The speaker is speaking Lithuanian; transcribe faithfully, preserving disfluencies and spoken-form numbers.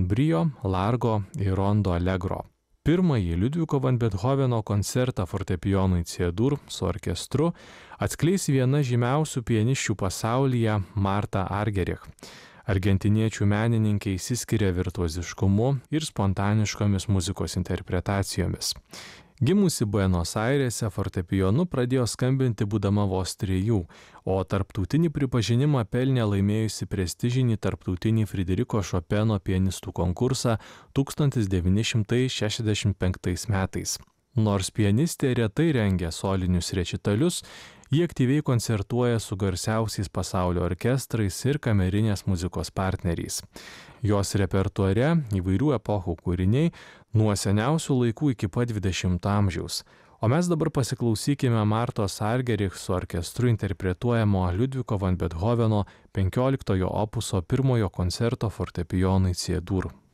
con brio, largo ir rondo allegro. Pirmąjį Liudviko van Bethoveno koncertą fortepijonui C-dur su orkestru atskleis viena žymiausių pianisčių pasaulyje Marta Argerich. Argentiniečių menininkė išsiskiria virtuoziškumu ir spontaniškomis muzikos interpretacijomis. Gimusi Buenos Airėse fortepijonu pradėjo skambinti būdama vos trijų, o tarptautinį pripažinimą pelnė laimėjusi prestižinį tarptautinį Frideriko Šopeno pianistų konkursą tūkstantis devyni šimtai šešiasdešimt penktais metais. Nors pianistė retai rengia solinius rečitalius, ji aktyviai koncertuoja su garsiausiais pasaulio orkestrais ir kamerinės muzikos partneriais. Jos repertuare įvairių epochų kūriniai nuo seniausių laikų iki pat dvidešimto amžiaus. O mes dabar pasiklausykime Martos Argerich su orkestru interpretuojamo Liudviko van Bethoveno penkioliktojo opuso pirmojo koncerto fortepijonui C-dur.